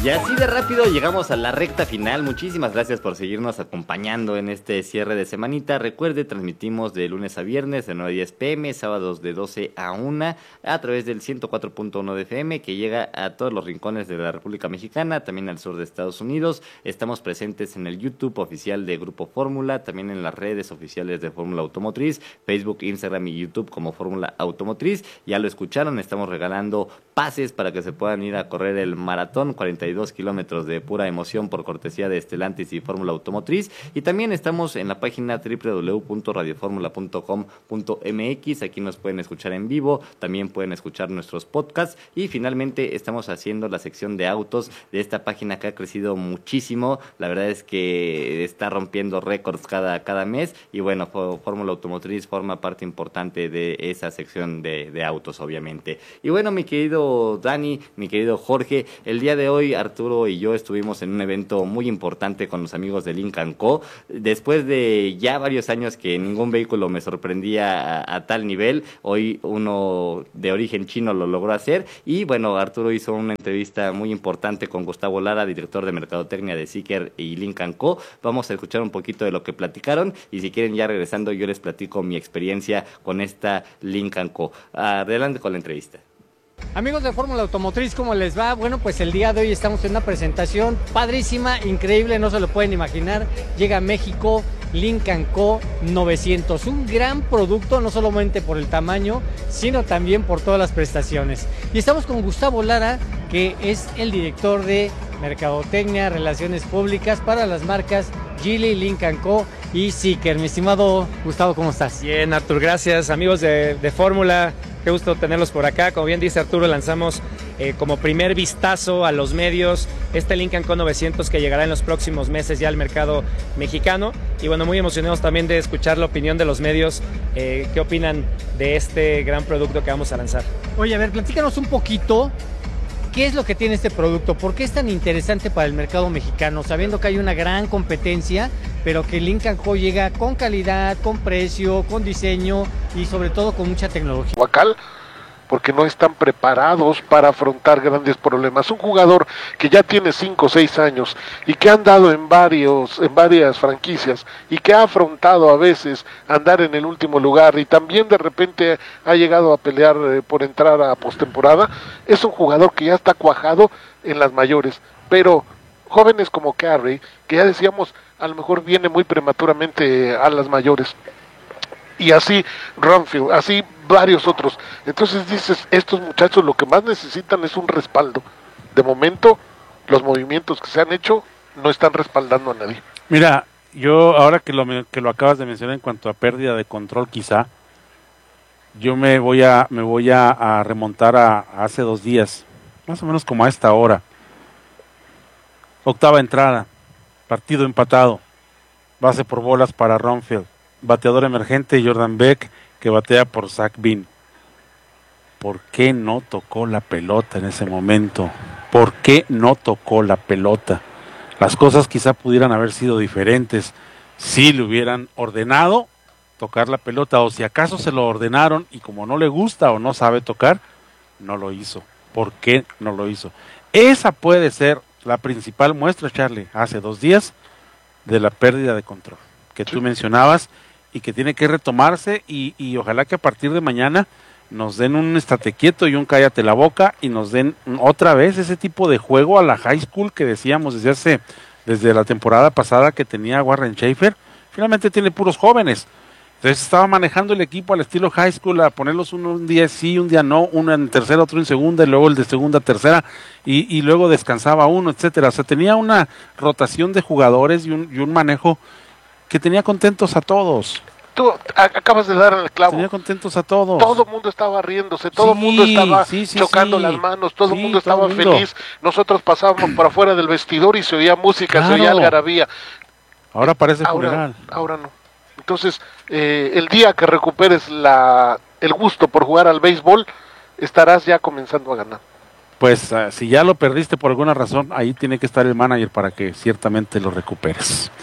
Y así de rápido llegamos a la recta final. Muchísimas gracias por seguirnos acompañando en este cierre de semanita. Recuerde, transmitimos de lunes a viernes de 9 a 10 pm, sábados de 12 a 1 a través del 104.1 de FM, que llega a todos los rincones de la República Mexicana, también al sur de Estados Unidos. Estamos presentes en el YouTube oficial de Grupo Fórmula, también en las redes oficiales de Fórmula Automotriz, Facebook, Instagram y YouTube como Fórmula Automotriz. Ya lo escucharon, estamos regalando pases para que se puedan ir a correr el maratón, 42 kilómetros de pura emoción por cortesía de Stellantis y Fórmula Automotriz. Y también estamos en la página www.radioformula.com.mx. Aquí nos pueden escuchar en vivo, también pueden escuchar nuestros podcasts. Y finalmente estamos haciendo la sección de autos de esta página que ha crecido muchísimo. La verdad es que está rompiendo récords cada mes. Y bueno, Fórmula Automotriz forma parte importante de esa sección de autos, obviamente. Y bueno, mi querido Dani, mi querido Jorge, el día de hoy Arturo y yo estuvimos en un evento muy importante con los amigos de Lynk & Co. Después de ya varios años que ningún vehículo me sorprendía a tal nivel, hoy uno de origen chino lo logró hacer. Y bueno, Arturo hizo una entrevista muy importante con Gustavo Lara, director de Mercadotecnia de Zeekr y Lynk & Co. Vamos a escuchar un poquito de lo que platicaron y si quieren, ya regresando, yo les platico mi experiencia con esta Lynk & Co. Adelante con la entrevista. Amigos de Fórmula Automotriz, ¿cómo les va? Bueno, pues el día de hoy estamos en una presentación padrísima, increíble, no se lo pueden imaginar. Llega a México Lynk & Co 900, un gran producto, no solamente por el tamaño, sino también por todas las prestaciones. Y estamos con Gustavo Lara, que es el director de Mercadotecnia, Relaciones Públicas para las marcas Geely, Lynk & Co y Zeekr. Mi estimado Gustavo, ¿cómo estás? Bien, Artur, gracias. Amigos de Fórmula, qué gusto tenerlos por acá. Como bien dice Arturo, lanzamos como primer vistazo a los medios este Lynk & Co 900 que llegará en los próximos meses ya al mercado mexicano. Y bueno, muy emocionados también de escuchar la opinión de los medios, qué opinan de este gran producto que vamos a lanzar. Oye, a ver, platícanos un poquito. ¿Qué es lo que tiene este producto? ¿Por qué es tan interesante para el mercado mexicano? Sabiendo que hay una gran competencia, pero que Lynk & Co llega con calidad, con precio, con diseño y sobre todo con mucha tecnología. Porque no están preparados para afrontar grandes problemas. Un jugador que ya tiene 5 o 6 años y que ha andado en varias franquicias y que ha afrontado a veces andar en el último lugar y también de repente ha llegado a pelear por entrar a postemporada, es un jugador que ya está cuajado en las mayores. Pero jóvenes como Carey, que ya decíamos, a lo mejor viene muy prematuramente a las mayores. Y así Ronfield, así varios otros. Entonces dices, estos muchachos lo que más necesitan es un respaldo. De momento, los movimientos que se han hecho no están respaldando a nadie. Mira, yo ahora que lo acabas de mencionar en cuanto a pérdida de control, quizá, yo me voy a remontar a hace 2 días, más o menos como a esta hora. 8ª entrada, partido empatado, base por bolas para Ronfield. Bateador emergente Jordan Beck, que batea por Zach Bean. ¿Por qué no tocó la pelota en ese momento? ¿Por qué no tocó la pelota? Las cosas quizá pudieran haber sido diferentes si le hubieran ordenado tocar la pelota, o si acaso se lo ordenaron y como no le gusta o no sabe tocar, no lo hizo. ¿Por qué no lo hizo? Esa puede ser la principal muestra, Charlie, hace 2 días, de la pérdida de control que tú mencionabas, y que tiene que retomarse y ojalá que a partir de mañana nos den un estate quieto y un cállate la boca y nos den otra vez ese tipo de juego a la high school que decíamos desde la temporada pasada que tenía Warren Schaefer. Finalmente tiene puros jóvenes, entonces estaba manejando el equipo al estilo high school, a ponerlos un día sí, un día no, uno en tercera, otro en segunda, y luego el de segunda a tercera, y luego descansaba uno, etcétera. O sea, tenía una rotación de jugadores y un manejo que tenía contentos a todos. Tú acabas de dar en el clavo. Tenía contentos a todos. Todo el mundo estaba riéndose, todo el mundo estaba chocando las manos, todo el mundo estaba feliz. Nosotros pasábamos por afuera del vestidor y se oía música, claro, se oía algarabía. Ahora parece funeral. Ahora no. Entonces, el día que recuperes el gusto por jugar al béisbol, estarás ya comenzando a ganar. Pues si ya lo perdiste por alguna razón, ahí tiene que estar el manager para que ciertamente lo recuperes.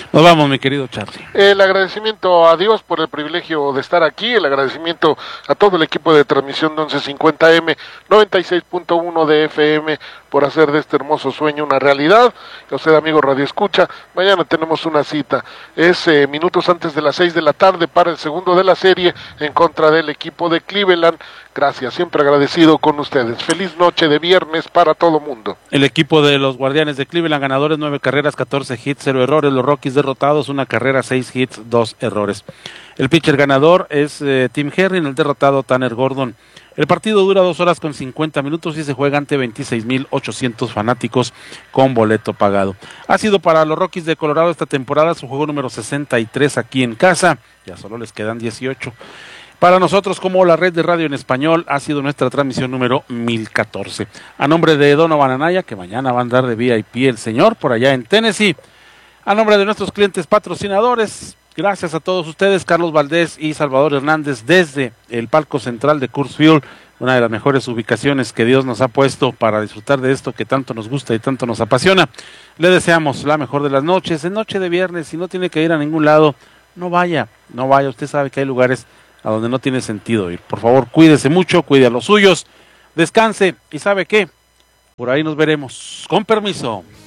Nos vamos, mi querido Charlie. El agradecimiento a Dios por el privilegio de estar aquí, el agradecimiento a todo el equipo de transmisión de 1150M, 96.1 de FM, por hacer de este hermoso sueño una realidad. A usted, amigo Radio Escucha, mañana tenemos una cita, es minutos antes de las 6 de la tarde para el segundo de la serie en contra del equipo de Cleveland. Gracias, siempre agradecido con ustedes. Feliz noche de viernes para todo mundo. El equipo de los Guardianes de Cleveland, ganadores, 9 carreras, 14 hits, 0 errores. Los Rockies derrotados, 1 carrera, 6 hits, 2 errores. El pitcher ganador es Tim Herrin, el derrotado Tanner Gordon. El partido dura 2 horas con 50 minutos y se juega ante 26,800 fanáticos con boleto pagado. Ha sido para los Rockies de Colorado esta temporada su juego número 63 aquí en casa. Ya solo les quedan 18. Para nosotros, como la red de radio en español, ha sido nuestra transmisión número 1014. A nombre de Donovan Anaya, que mañana va a andar de VIP el señor por allá en Tennessee. A nombre de nuestros clientes patrocinadores, gracias a todos ustedes, Carlos Valdés y Salvador Hernández, desde el palco central de Coors Field, una de las mejores ubicaciones que Dios nos ha puesto para disfrutar de esto que tanto nos gusta y tanto nos apasiona. Le deseamos la mejor de las noches, en noche de viernes. Si no tiene que ir a ningún lado, no vaya, usted sabe que hay lugares a donde no tiene sentido ir. Por favor, cuídese mucho, cuide a los suyos, descanse y ¿sabe qué? Por ahí nos veremos. Con permiso.